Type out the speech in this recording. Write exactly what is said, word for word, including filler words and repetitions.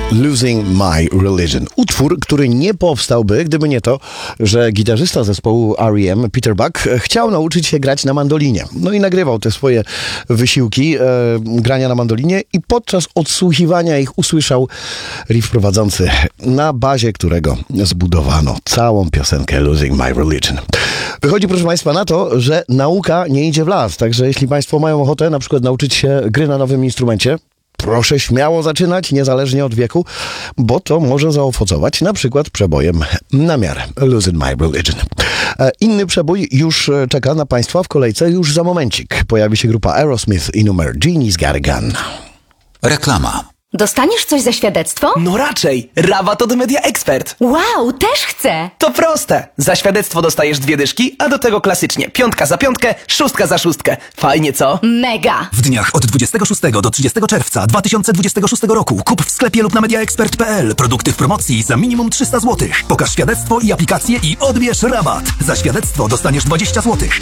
Losing My Religion. Utwór, który nie powstałby, gdyby nie to, że gitarzysta zespołu R E M, Peter Buck, chciał nauczyć się grać na mandolinie. No i nagrywał te swoje wysiłki e, grania na mandolinie i podczas odsłuchiwania ich usłyszał riff prowadzący, na bazie którego zbudowano całą piosenkę Losing My Religion. Wychodzi, proszę Państwa, na to, że nauka nie idzie w las, także jeśli Państwo mają ochotę na przykład nauczyć się gry na nowym instrumencie, proszę śmiało zaczynać, niezależnie od wieku, bo to może zaowocować na przykład przebojem na miarę Losing My Religion. Inny przebój już czeka na Państwa w kolejce już za momencik. Pojawi się grupa Aerosmith i numer Genie's Got a Gun. Reklama. Dostaniesz coś za świadectwo? No raczej! Rabat od Media Expert. Wow, też chcę! To proste! Za świadectwo dostajesz dwie dyszki, a do tego klasycznie piątka za piątkę, szóstka za szóstkę. Fajnie, co? Mega! W dniach od dwudziestego szóstego do trzydziestego czerwca dwa tysiące dwudziestego szóstego roku kup w sklepie lub na mediaexpert kropka p l produkty w promocji za minimum trzysta złotych. Pokaż świadectwo i aplikację i odbierz rabat. Za świadectwo dostaniesz dwadzieścia złotych.